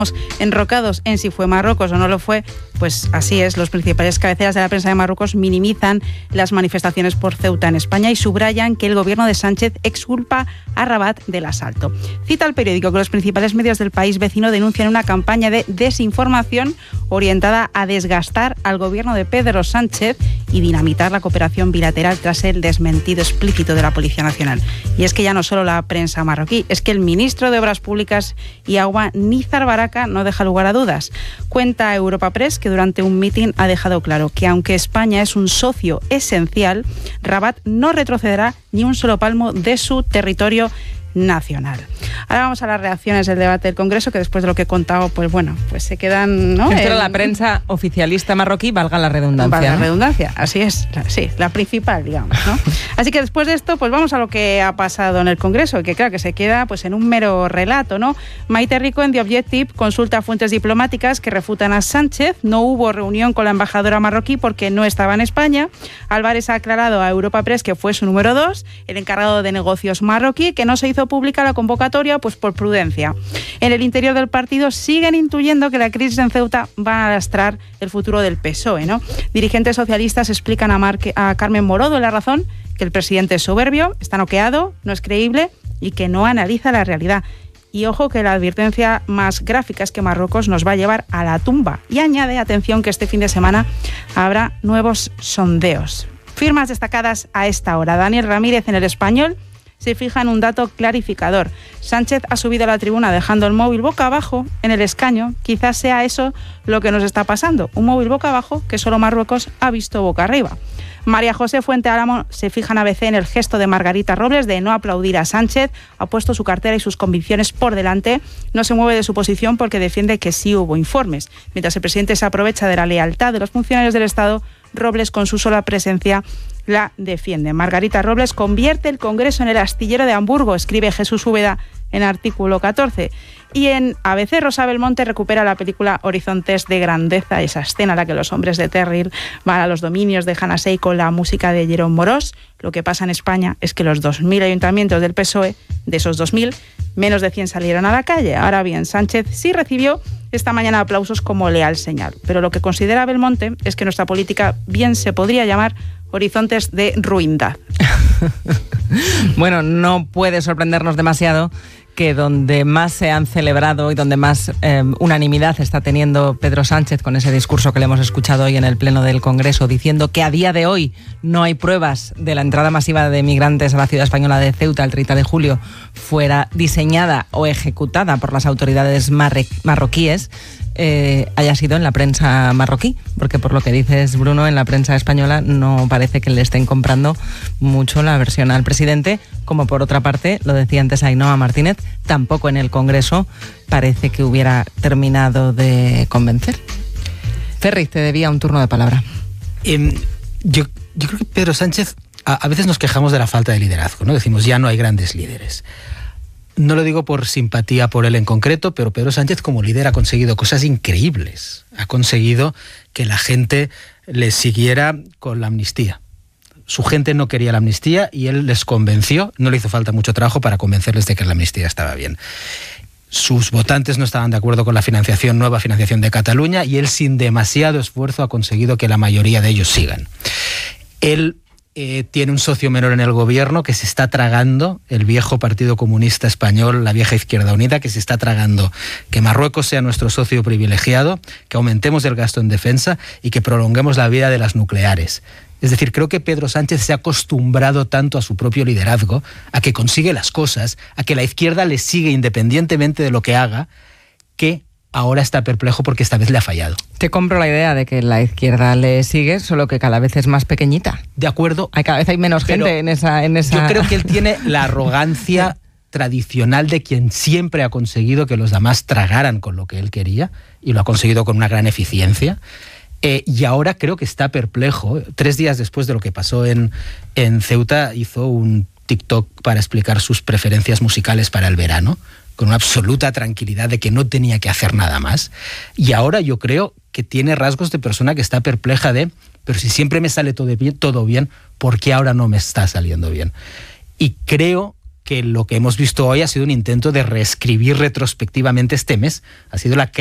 enrocados en si fue Marruecos o no lo fue, pues así es. Los principales cabeceras de la prensa de Marruecos minimizan las manifestaciones por Ceuta en España y subrayan que el gobierno de Sánchez exculpa a Rabat del asalto. Cita el periódico que los principales medios del país vecino denuncian una campaña de desinformación orientada a desgastar al gobierno de Pedro Sánchez y dinamitar la cooperación bilateral tras el desmentido explícito de la Policía Nacional. Y es que ya no solo la prensa marroquí, es que el ministro de Obras Públicas y Agua, Nizar Baraka, no deja lugar a dudas. Cuenta Europa Press que durante un mitin ha dejado claro que aunque España es un socio esencial, Rabat no retrocederá ni un solo palmo de su territorio nacional. Ahora vamos a las reacciones del debate del Congreso, que después de lo que he contado, pues bueno, pues se quedan, ¿no? Pero la prensa oficialista marroquí, valga la redundancia. Valga la ¿no? redundancia, así es, sí, la principal, digamos, ¿no? Así que después de esto, pues vamos a lo que ha pasado en el Congreso, que claro, que se queda pues en un mero relato, ¿no? Maite Rico en The Objective consulta fuentes diplomáticas que refutan a Sánchez. No hubo reunión con la embajadora marroquí porque no estaba en España. Álvarez ha aclarado a Europa Press que fue su número 2, el encargado de negocios marroquí, que no se hizo pública la convocatoria pues por prudencia. En el interior del partido siguen intuyendo que la crisis en Ceuta va a lastrar el futuro del PSOE, ¿no? Dirigentes socialistas explican a Carmen Morodo en La Razón que el presidente es soberbio, está noqueado, no es creíble y que no analiza la realidad. Y ojo que la advertencia más gráfica es que Marruecos nos va a llevar a la tumba. Y añade, atención, que este fin de semana habrá nuevos sondeos. Firmas destacadas a esta hora. Daniel Ramírez en El Español se fija en un dato clarificador. Sánchez ha subido a la tribuna dejando el móvil boca abajo en el escaño. Quizás sea eso lo que nos está pasando. Un móvil boca abajo que solo Marruecos ha visto boca arriba. María José Fuente Álamo se fija en ABC en el gesto de Margarita Robles de no aplaudir a Sánchez. Ha puesto su cartera y sus convicciones por delante. No se mueve de su posición porque defiende que sí hubo informes. Mientras el presidente se aprovecha de la lealtad de los funcionarios del Estado, Robles con su sola presencia la defiende. Margarita Robles convierte el Congreso en el astillero de Hamburgo, escribe Jesús Úbeda en artículo 14. Y en ABC, Rosa Belmonte recupera la película Horizontes de Grandeza, esa escena en la que los hombres de Terril van a los dominios de Hanasei con la música de Jerome Morós. Lo que pasa en España es que los 2.000 ayuntamientos del PSOE, de esos 2.000, menos de 100 salieron a la calle. Ahora bien, Sánchez sí recibió esta mañana aplausos como leal señal. Pero lo que considera Belmonte es que nuestra política bien se podría llamar horizontes de ruindad. Bueno, no puede sorprendernos demasiado que donde más se han celebrado y donde más unanimidad está teniendo Pedro Sánchez con ese discurso que le hemos escuchado hoy en el Pleno del Congreso, diciendo que a día de hoy no hay pruebas de la entrada masiva de migrantes a la ciudad española de Ceuta el 30 de julio, fuera diseñada o ejecutada por las autoridades marroquíes, haya sido en la prensa marroquí, porque por lo que dices, Bruno, en la prensa española no parece que le estén comprando mucho la versión al presidente, como por otra parte, lo decía antes Ainhoa Martínez, tampoco en el Congreso parece que hubiera terminado de convencer. Ferri, te debía un turno de palabra. Yo creo que Pedro Sánchez, a veces nos quejamos de la falta de liderazgo, ¿no? Decimos, ya no hay grandes líderes. No lo digo por simpatía por él en concreto, pero Pedro Sánchez como líder ha conseguido cosas increíbles. Ha conseguido que la gente le siguiera con la amnistía. Su gente no quería la amnistía y él les convenció, no le hizo falta mucho trabajo para convencerles de que la amnistía estaba bien. Sus votantes no estaban de acuerdo con la nueva financiación de Cataluña y él sin demasiado esfuerzo ha conseguido que la mayoría de ellos sigan. Él tiene un socio menor en el gobierno que se está tragando el viejo Partido Comunista Español, la vieja Izquierda Unida, que se está tragando que Marruecos sea nuestro socio privilegiado, que aumentemos el gasto en defensa y que prolonguemos la vida de las nucleares. Es decir, creo que Pedro Sánchez se ha acostumbrado tanto a su propio liderazgo, a que consigue las cosas, a que la izquierda le sigue independientemente de lo que haga, que ahora está perplejo porque esta vez le ha fallado. Te compro la idea de que la izquierda le sigue, solo que cada vez es más pequeñita. De acuerdo. Cada vez hay menos gente en esa... Yo creo que él tiene la arrogancia tradicional de quien siempre ha conseguido que los demás tragaran con lo que él quería, y lo ha conseguido con una gran eficiencia. Y ahora creo que está perplejo. 3 días después de lo que pasó en Ceuta, hizo un TikTok para explicar sus preferencias musicales para el verano, con una absoluta tranquilidad de que no tenía que hacer nada más. Y ahora yo creo que tiene rasgos de persona que está perpleja de, pero si siempre me sale todo bien, ¿por qué ahora no me está saliendo bien? Y creo que lo que hemos visto hoy ha sido un intento de reescribir retrospectivamente este mes. Ha sido la